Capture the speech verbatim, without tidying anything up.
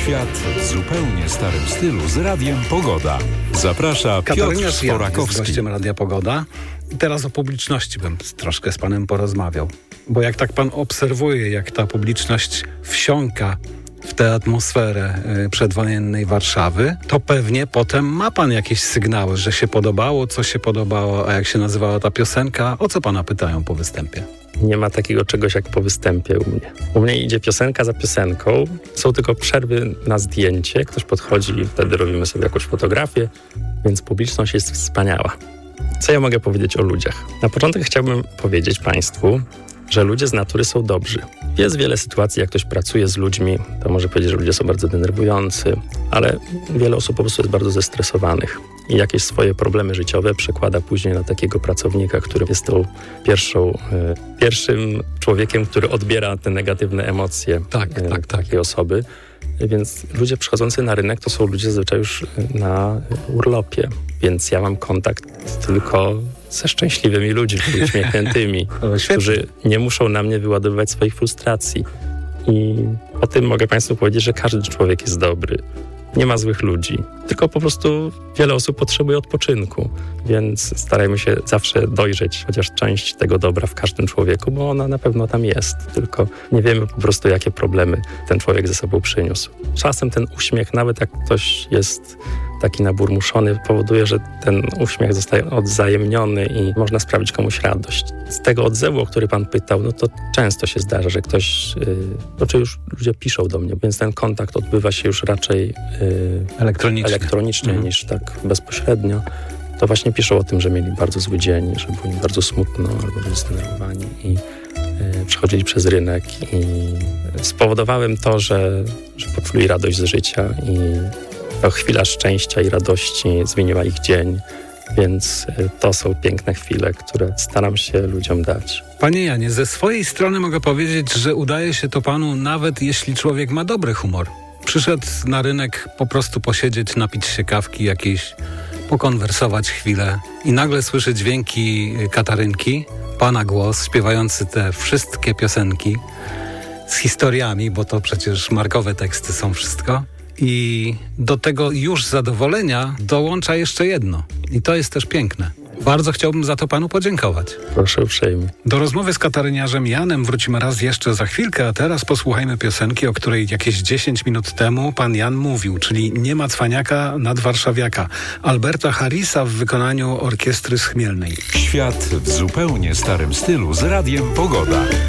Świat w zupełnie starym stylu z Radiem Pogoda. Zaprasza Piotr Sporakowski. Jest gościem Radia Pogoda. I teraz o publiczności bym troszkę z panem porozmawiał. Bo jak tak pan obserwuje, jak ta publiczność wsiąka w tę atmosferę przedwojennej Warszawy, to pewnie potem ma pan jakieś sygnały, że się podobało, co się podobało, a jak się nazywała ta piosenka, o co pana pytają po występie? Nie ma takiego czegoś jak po występie u mnie. U mnie idzie piosenka za piosenką. Są tylko przerwy na zdjęcie. Ktoś podchodzi i wtedy robimy sobie jakąś fotografię, więc publiczność jest wspaniała. Co ja mogę powiedzieć o ludziach? Na początek chciałbym powiedzieć państwu, że ludzie z natury są dobrzy. Jest wiele sytuacji, jak ktoś pracuje z ludźmi, to może powiedzieć, że ludzie są bardzo denerwujący, ale wiele osób po prostu jest bardzo zestresowanych i jakieś swoje problemy życiowe przekłada później na takiego pracownika, który jest tą pierwszą, e, pierwszym człowiekiem, który odbiera te negatywne emocje tak, e, tak, tak. takiej osoby. Więc ludzie przychodzący na rynek to są ludzie zazwyczaj już na urlopie, więc ja mam kontakt tylko ze szczęśliwymi ludźmi, uśmiechniętymi, którzy nie muszą na mnie wyładowywać swoich frustracji. I o tym mogę państwu powiedzieć, że każdy człowiek jest dobry. Nie ma złych ludzi, tylko po prostu wiele osób potrzebuje odpoczynku, więc starajmy się zawsze dojrzeć chociaż część tego dobra w każdym człowieku, bo ona na pewno tam jest, tylko nie wiemy po prostu, jakie problemy ten człowiek ze sobą przyniósł. Czasem ten uśmiech, nawet jak ktoś jest taki naburmuszony, powoduje, że ten uśmiech zostaje odwzajemniony i można sprawić komuś radość. Z tego odzewu, o który pan pytał, no to często się zdarza, że ktoś, yy, znaczy już ludzie piszą do mnie, więc ten kontakt odbywa się już raczej yy, elektronicznie, elektronicznie mhm. niż tak bezpośrednio. To właśnie piszą o tym, że mieli bardzo zły dzień, że było im bardzo smutno albo byli zdenerwowani i yy, przechodzili przez rynek i spowodowałem to, że, że poczuli radość z życia i to chwila szczęścia i radości zmieniła ich dzień, więc to są piękne chwile, które staram się ludziom dać. Panie Janie, ze swojej strony mogę powiedzieć, że udaje się to panu nawet jeśli człowiek ma dobry humor. Przyszedł na rynek po prostu posiedzieć, napić się kawki jakiejś, pokonwersować chwilę i nagle słyszy dźwięki Katarynki, pana głos śpiewający te wszystkie piosenki z historiami, bo to przecież markowe teksty są wszystko. I do tego już zadowolenia dołącza jeszcze jedno. I to jest też piękne. Bardzo chciałbym za to panu podziękować. Proszę uprzejmie. Do rozmowy z kataryniarzem Janem wrócimy raz jeszcze za chwilkę, a teraz posłuchajmy piosenki, o której jakieś dziesięć minut temu pan Jan mówił, czyli Nie ma cwaniaka nad warszawiaka. Alberta Harrisa w wykonaniu orkiestry z Chmielnej. Świat w zupełnie starym stylu z Radiem Pogoda.